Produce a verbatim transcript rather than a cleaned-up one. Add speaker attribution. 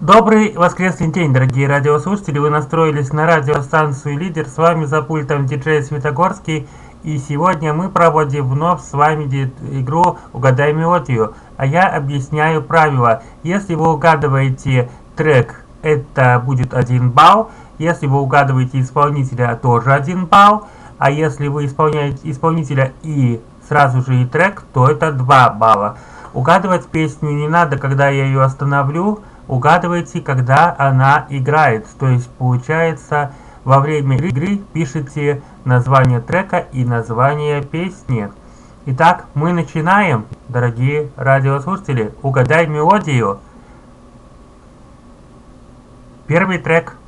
Speaker 1: Добрый воскресный день, дорогие радиослушатели! Вы настроились на радиостанцию «Лидер». С вами за пультом диджей Светогорский. И сегодня мы проводим вновь с вами игру «Угадай мелодию». А я объясняю правила. Если вы угадываете трек, это будет один балл. Если вы угадываете исполнителя, тоже один балл. А если вы исполняете исполнителя и сразу же и трек, то это два балла. Угадывать песню не надо, когда я ее остановлю. Угадывайте, когда она играет. То есть, получается, во время игры пишите название трека и название песни. Итак, мы начинаем, дорогие радиослушатели. Угадай мелодию. Первый трек.